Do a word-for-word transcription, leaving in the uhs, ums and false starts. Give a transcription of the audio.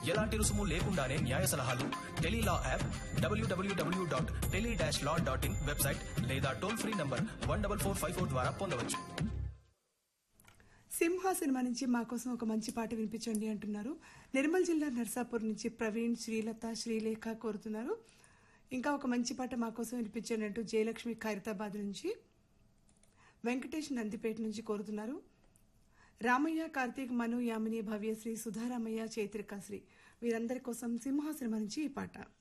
ఎలాంటి రుసుము లేకుండానే న్యాయ సలహాలు Tele-Law app, WWW dot tele dash law dot in website లేదా toll free number one double four five four ద్వారా పొందవచ్చు. సింహ సినిమా నుంచి మా కోసం ఒక మంచి పాట వినిపించండి అంటున్నారు. నిర్మల్ జిల్లా నర్సాపూర్ నుంచి ప్రవీణ్, శ్రీలత, శ్రీలేఖ కోరుతున్నారు. ఇంకా ఒక మంచి పాట మా కోసం వినిపించండి అంటూ జయలక్ష్మి ఖైరతాబాద్ నుంచి, వెంకటేష్ నందిపేట నుంచి కోరుతున్నారు. రామయ్య, కార్తీక్, మను, యామిని, భవ్యశ్రీ, సుధారామయ్య, చైత్రికాశ్రీ వీరందరి కోసం సింహ సినిమా నుంచి ఈ పాట.